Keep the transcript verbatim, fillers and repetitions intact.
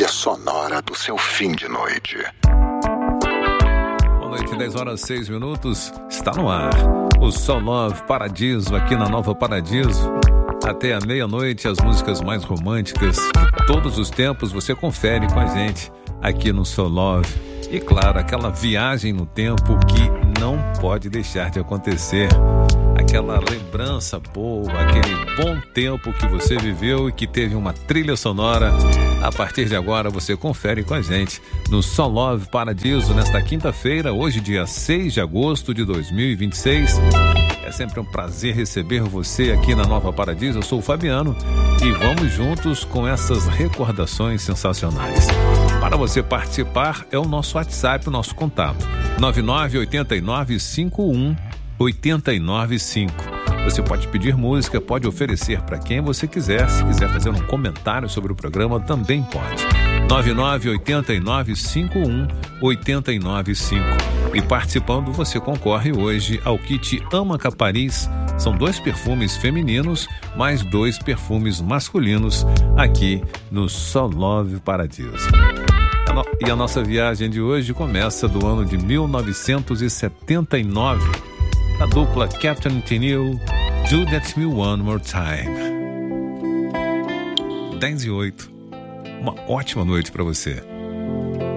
sonora do seu fim de noite. Boa noite, dez horas seis minutos, está no ar o Soul Love Paradiso, aqui na Nova Paradiso. Até a meia-noite, as músicas mais românticas de todos os tempos você confere com a gente aqui no Soul Love. E claro, aquela viagem no tempo que não pode deixar de acontecer. Aquela lembrança boa, aquele bom tempo que você viveu e que teve uma trilha sonora. A partir de agora você confere com a gente no Soul Love Paradiso nesta quinta-feira, hoje dia seis de agosto de dois mil e vinte e seis. É sempre um prazer receber você aqui na Nova Paradiso. Eu sou o Fabiano e vamos juntos com essas recordações sensacionais. Para você participar é o nosso WhatsApp, o nosso contato nove nove oito nove cinco um oito nove cinco. Você pode pedir música, pode oferecer para quem você quiser. Se quiser fazer um comentário sobre o programa, também pode. nove nove oito nove cinco um oito nove cinco. E participando, você concorre hoje ao kit Amaca Paris. São dois perfumes femininos, mais dois perfumes masculinos, aqui no Soul Love Paradiso. E a nossa viagem de hoje começa do ano de mil novecentos e setenta e nove. A dupla Captain Tennille, Do That Me One More Time. dez e oito. Uma ótima noite para você.